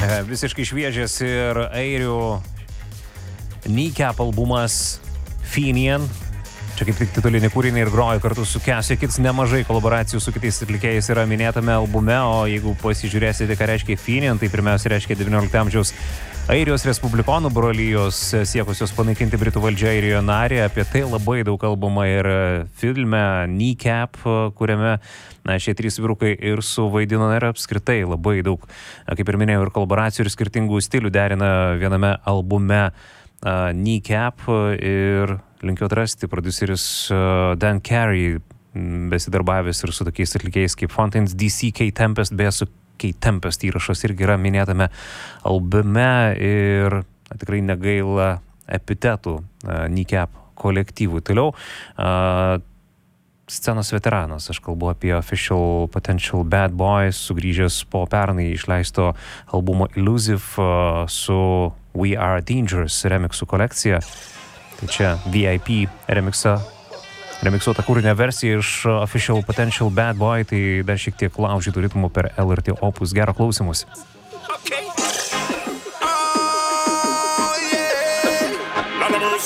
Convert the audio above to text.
Visiškai šviežias ir airių Kneecap albumas Fenian. Čia kaip tik titulinį kūrinį ir groja kartu su Casio Kids. Nemažai kolaboracijų su kitais atlikėjais yra minėtame albume, o jeigu pasižiūrėsite, ką reiškia Fenian, tai pirmiausia reiškia 19 amžiaus Airijos Respublikonų brolijos siekusios panaikinti Britų valdžią Airijoje narį. Apie tai labai daug kalbama ir filme Kneecap, kuriame šie trys vyrukai ir suvaidino, ir apskritai labai daug, kaip ir minėjau, ir kolaboracijų, ir skirtingų stilių derina viename albume Kneecap. Ir linkiu atrasti prodiuseris Dan Carey, besidarbavęs ir su tokiais atlikėjais kaip Fontaines DC, Kate Tempest, beje su Kate Tempest įrašas irgi yra minėtame albume ir tikrai negaila epitetų Kneecap kolektyvui. Toliau scenos veteranas, aš kalbu apie Official Potential Bad Boys, sugrįžęs po pernai išleisto albumo Illusive su We Are Dangerous remixų kolekcija. Tai čia VIP remiksuota kūrinio versija iš Official Potential Bad Boy, tai dar šiek tiek laužytų ritmų per LRT Opus. Gero klausymusi. Okay.